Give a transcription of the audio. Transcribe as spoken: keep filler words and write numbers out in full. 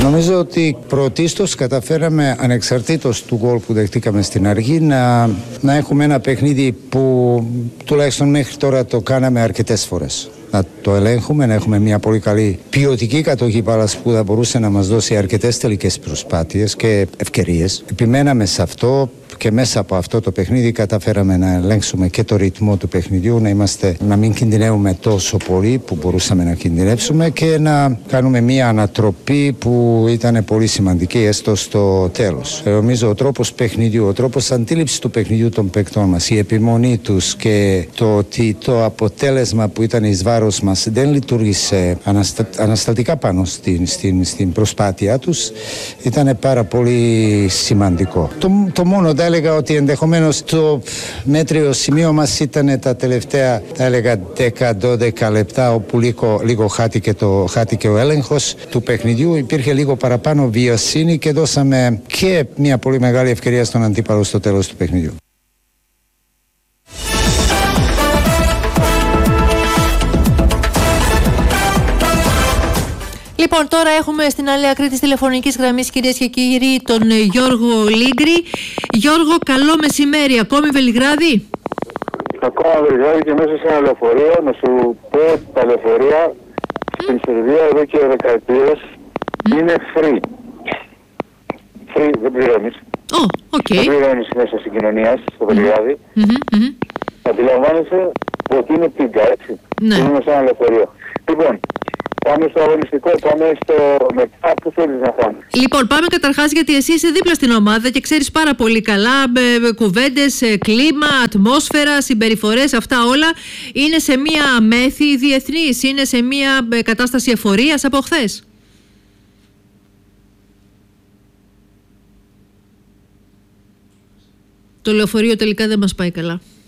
Νομίζω ότι πρωτίστως καταφέραμε, ανεξαρτήτως του γκολ που δεχτήκαμε στην αρχή, να, να έχουμε ένα παιχνίδι που τουλάχιστον μέχρι τώρα το κάναμε αρκετές φορές. Να το ελέγχουμε, να έχουμε μια πολύ καλή ποιοτική κατοχή μπάλας που θα μπορούσε να μας δώσει αρκετές τελικές προσπάθειες και ευκαιρίες. Επιμέναμε σε αυτό και μέσα από αυτό το παιχνίδι καταφέραμε να ελέγξουμε και το ρυθμό του παιχνιδιού, να, είμαστε, να μην κινδυνεύουμε τόσο πολύ που μπορούσαμε να κινδυνεύσουμε και να κάνουμε μια ανατροπή που ήταν πολύ σημαντική έστω στο τέλος. Νομίζω ο τρόπος παιχνιδιού, ο τρόπος αντίληψης του παιχνιδιού των παικτών μας, η επιμονή τους και το ότι το αποτέλεσμα που ήταν εις βάρος μας δεν λειτουργήσε αναστα... αναστατικά πάνω στην, στην, στην προσπάθειά τους, ήταν πάρα πολύ σημαντικό. Το, το μόνο θα έλεγα ότι ενδεχομένως το μέτριο σημείο μας ήταν τα τελευταία, θα έλεγα, δέκα με δώδεκα λεπτά, όπου λίγο, λίγο χάθηκε, το, χάθηκε ο έλεγχος του παιχνιδιού. Υπήρχε λίγο παραπάνω βιασύνη και δώσαμε και μια πολύ μεγάλη ευκαιρία στον αντίπαλο στο τέλος του παιχνιδιού. Λοιπόν, τώρα έχουμε στην άλλη άκρη της τηλεφωνικής γραμμής, κυρίες και κύριοι, τον Γιώργο Λίγκρη. Γιώργο, καλό μεσημέρι. Ακόμη Βελιγράδι? Ακόμα Βελιγράδι και μέσα σε ένα λεωφορείο. Να σου πω ότι τα λεωφορεία mm. στην Σερβία εδώ και δεκαετίες mm. είναι free. Free, δεν πληρώνεις. Oh, okay. Δεν πληρώνεις μέσα συγκοινωνίας στο Βελιγράδι. Mm-hmm. Mm-hmm. Αντιλαμβάνεσαι ότι είναι πίγκα, έτσι. Ναι. Είναι σε ένα λεωφορείο. Λοιπόν, πάμε στο αγωνιστικό, πάμε στο μετά, που θέλεις να πάμε. Λοιπόν, πάμε καταρχάς γιατί εσύ είσαι δίπλα στην ομάδα και ξέρεις πάρα πολύ καλά με κουβέντες, κλίμα, ατμόσφαιρα, συμπεριφορές, αυτά όλα. Είναι σε μία μέθη διεθνής, είναι σε μία κατάσταση εφορίας από χθες. Το λεωφορείο τελικά δεν μας πάει καλά.